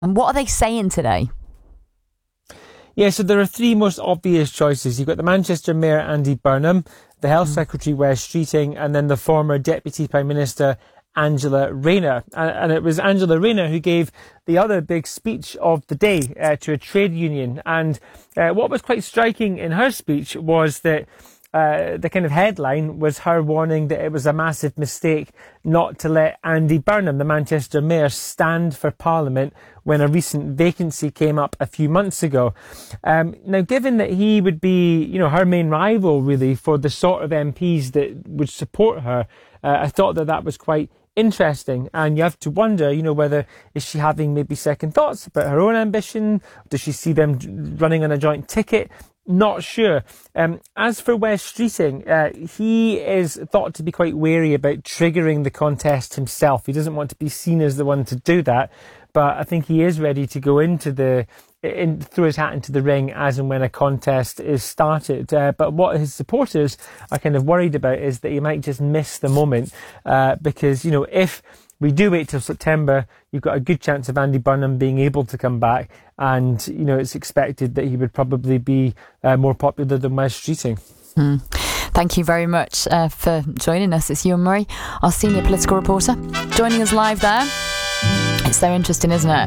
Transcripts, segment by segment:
And what are they saying today? Yeah, so there are three most obvious choices. You've got the Manchester Mayor, Andy Burnham, the Health Secretary, Wes Streeting, and then the former Deputy Prime Minister, Angela Rayner. And it was Angela Rayner who gave the other big speech of the day to a trade union. And what was quite striking in her speech was that the kind of headline was her warning that it was a massive mistake not to let Andy Burnham, the Manchester Mayor, stand for Parliament when a recent vacancy came up a few months ago. Now, given that he would be, her main rival really for the sort of MPs that would support her, I thought that was quite interesting. And you have to wonder, whether is she having maybe second thoughts about her own ambition? Does she see them running on a joint ticket? Not sure. As for Wes Streeting, he is thought to be quite wary about triggering the contest himself. He doesn't want to be seen as the one to do that, but I think he is ready to go throw his hat into the ring as and when a contest is started. But what his supporters are kind of worried about is that he might just miss the moment, because, if we do wait till September, you've got a good chance of Andy Burnham being able to come back, and it's expected that he would probably be more popular than Wes Streeting. Thank you very much for joining us. It's Ewan Murray, our senior political reporter, joining us live there. It's so interesting, isn't it?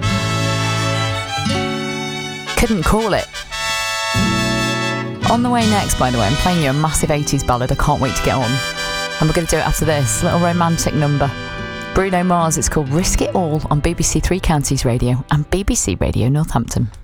Couldn't call it. On the way next, by the way, I'm playing you a massive 80s ballad I can't wait to get on, and we're going to do it after this little romantic number. Bruno Mars, it's called Risk It All on BBC Three Counties Radio and BBC Radio Northampton.